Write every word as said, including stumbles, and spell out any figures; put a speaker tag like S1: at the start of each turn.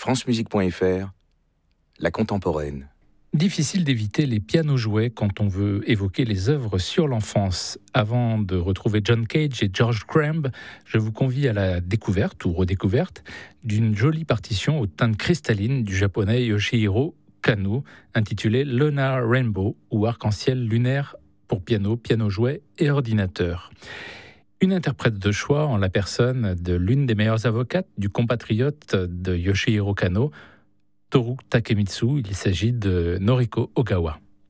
S1: francemusique point f r, la contemporaine.
S2: Difficile d'éviter les pianos jouets quand on veut évoquer les œuvres sur l'enfance. Avant de retrouver John Cage et George Crumb, je vous convie à la découverte ou redécouverte d'une jolie partition aux teintes cristallines du japonais Yoshihiro Kano, intitulée Lunar Rainbow ou Arc-en-ciel lunaire pour piano, piano jouet et ordinateur. Une interprète de choix en la personne de l'une des meilleures avocates du compatriote de Yoshihiro Kano, Toru Takemitsu. Il s'agit de Noriko Ogawa.